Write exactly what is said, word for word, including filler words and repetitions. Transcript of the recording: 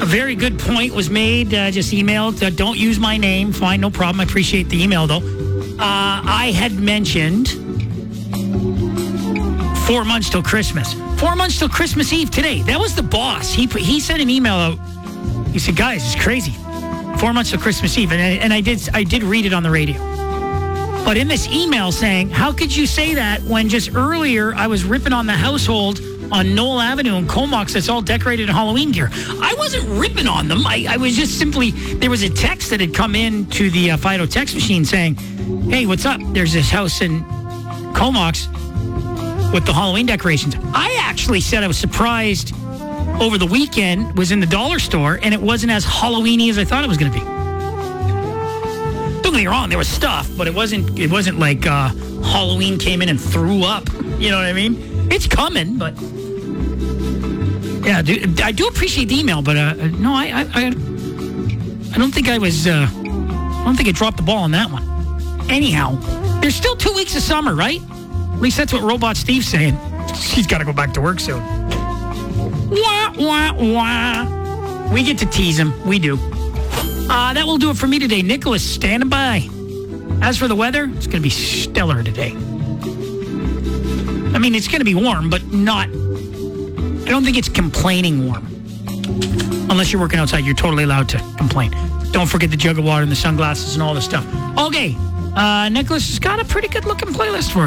very good point was made. Uh, just emailed. Uh, don't use my name. Fine, no problem. I appreciate the email, though. Uh, I had mentioned four months till Christmas. Four months till Christmas Eve today. That was the boss. He he sent an email out. He said, guys, it's crazy. Four months till Christmas Eve. And I, and I did I did read it on the radio. But in this email saying, how could you say that when just earlier I was ripping on the household on Knoll Avenue in Comox that's all decorated in Halloween gear? I wasn't ripping on them. I, I was just simply, there was a text that had come in to the uh, Fido text machine saying, hey, what's up? There's this house in Comox with the Halloween decorations. I actually said I was surprised over the weekend, was in the dollar store, and it wasn't as Halloween-y as I thought it was going to be. Don't get me wrong, there was stuff, but it wasn't It wasn't like uh, Halloween came in and threw up. You know what I mean? It's coming, but... Yeah, dude, I do appreciate the email, but uh, no, I, I, I, I don't think I was. Uh, I don't think I dropped the ball on that one. Anyhow, there's still two weeks of summer, right? At least that's what Robot Steve's saying. She's got to go back to work soon. Wah wah wah. We get to tease him. We do. Uh, that will do it for me today. Nicholas, standing by. As for the weather, it's going to be stellar today. I mean, it's going to be warm, but not. I don't think it's complaining warm. Unless you're working outside, you're totally allowed to complain. Don't forget the jug of water and the sunglasses and all this stuff. Okay, uh, Nicholas has got a pretty good looking playlist for us.